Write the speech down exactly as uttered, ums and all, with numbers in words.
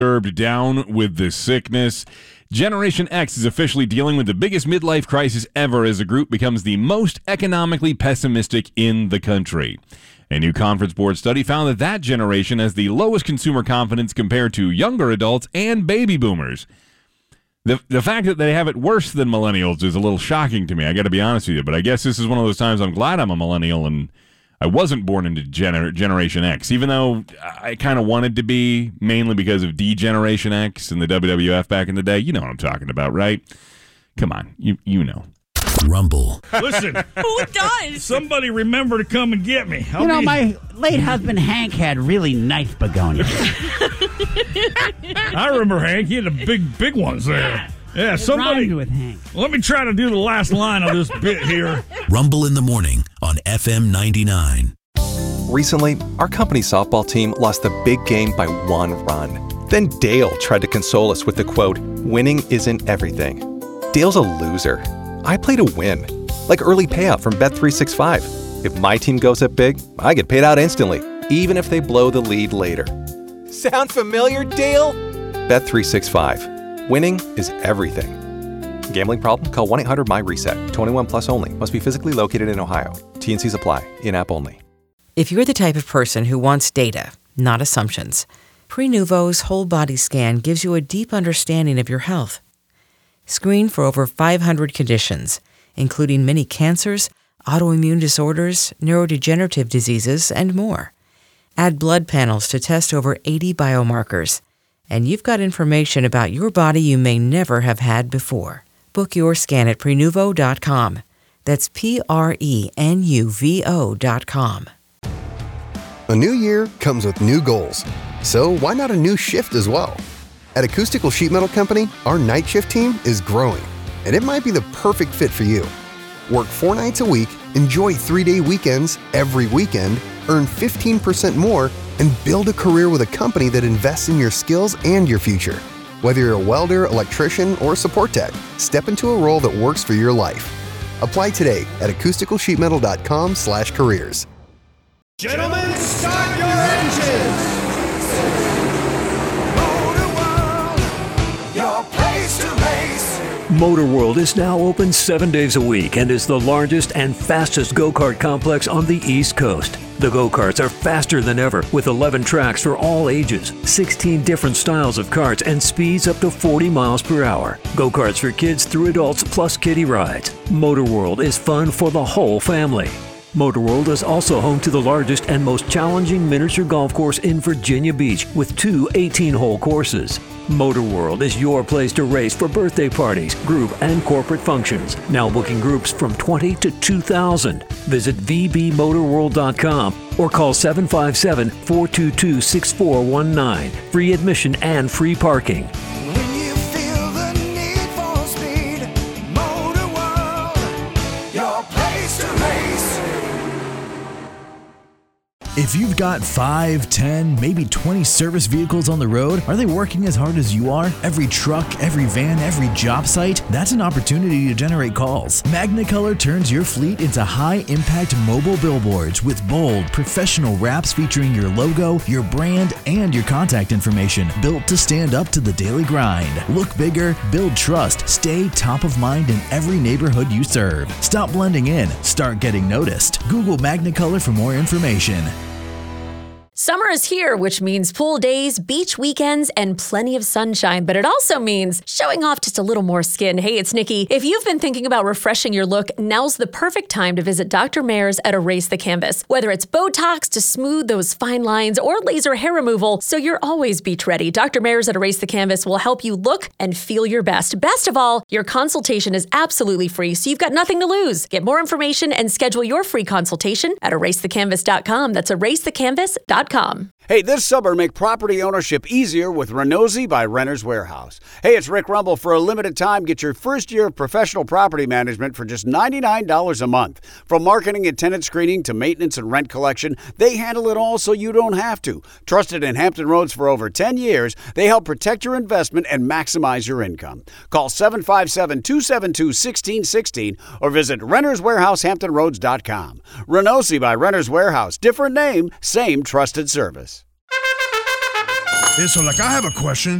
disturbed down with the sickness. Generation X is officially dealing with the biggest midlife crisis ever as the group becomes the most economically pessimistic in the country. A new Conference Board study found that that generation has the lowest consumer confidence compared to younger adults and baby boomers. The the fact that they have it worse than millennials is a little shocking to me, I got to be honest with you, but I guess this is one of those times I'm glad I'm a millennial and I wasn't born into gener- Generation X, even though I kind of wanted to be, mainly because of D-Generation X and the W W F back in the day. You know what I'm talking about, right? Come on, you you know. Rumble. Listen. Who does? Somebody remember to come and get me. I'll you know, be... my late husband Hank had really nice begonias. I remember Hank. He had the big, big ones there. Yeah, it somebody. rhymed with Hank. Let me try to do the last line of this bit here. Rumble in the morning on F M ninety-nine. Recently, our company softball team lost the big game by one run. Then Dale tried to console us with the quote, "Winning isn't everything." Dale's a loser. I play to win, like early payout from Bet three sixty-five. If my team goes up big, I get paid out instantly, even if they blow the lead later. Sound familiar, Dale? Bet three sixty-five. Winning is everything. Gambling problem? Call one eight hundred M Y reset. twenty-one plus only. Must be physically located in Ohio. T N Cs apply. In-app only. If you're the type of person who wants data, not assumptions, Prenuvo's whole body scan gives you a deep understanding of your health. Screen for over five hundred conditions, including many cancers, autoimmune disorders, neurodegenerative diseases, and more. Add blood panels to test over eighty biomarkers, and you've got information about your body you may never have had before. Book your scan at Prenuvo dot com. That's P R E N U V O dot com. A new year comes with new goals. So why not a new shift as well? At Acoustical Sheet Metal Company, our night shift team is growing, and it might be the perfect fit for you. Work four nights a week, enjoy three-day weekends every weekend, earn fifteen percent more, and build a career with a company that invests in your skills and your future. Whether you're a welder, electrician, or support tech, step into a role that works for your life. Apply today at acoustical sheet metal dot com slash careers. Gentlemen, start your engines! Motor World is now open seven days a week and is the largest and fastest go-kart complex on the East Coast. The go-karts are faster than ever with eleven tracks for all ages, sixteen different styles of karts, and speeds up to forty miles per hour. Go-karts for kids through adults plus kiddie rides. Motor World is fun for the whole family. Motor World is also home to the largest and most challenging miniature golf course in Virginia Beach with two eighteen-hole courses. Motor World is your place to race for birthday parties, group, and corporate functions. Now booking groups from twenty to two thousand. Visit v b motor world dot com or call seven five seven, four two two, six four one nine. Free admission and free parking. When you feel the need for speed, Motor World, your place to race. If you've got five, ten, maybe twenty service vehicles on the road, are they working as hard as you are? Every truck, every van, every job site? That's an opportunity to generate calls. Magnacolor turns your fleet into high-impact mobile billboards with bold, professional wraps featuring your logo, your brand, and your contact information, built to stand up to the daily grind. Look bigger, build trust, stay top of mind in every neighborhood you serve. Stop blending in, start getting noticed. Google Magnacolor for more information. Summer is here, which means pool days, beach weekends, and plenty of sunshine, but it also means showing off just a little more skin. Hey, it's Nikki. If you've been thinking about refreshing your look, now's the perfect time to visit Doctor Mayer's at Erase the Canvas. Whether it's Botox to smooth those fine lines or laser hair removal, so you're always beach ready, Doctor Mayer's at Erase the Canvas will help you look and feel your best. Best of all, your consultation is absolutely free, so you've got nothing to lose. Get more information and schedule your free consultation at erase the canvas dot com. That's erase the canvas dot com. Hey, this summer, make property ownership easier with Renosy by Renters Warehouse. Hey, it's Rick Rumble. For a limited time, get your first year of professional property management for just ninety-nine dollars a month. From marketing and tenant screening to maintenance and rent collection, they handle it all so you don't have to. Trusted in Hampton Roads for over ten years, they help protect your investment and maximize your income. Call seven five seven, two seven two, one six one six or visit renters warehouse hampton roads dot com. Renosy by Renters Warehouse. Different name, same trusted service. Yeah, so like I have a question.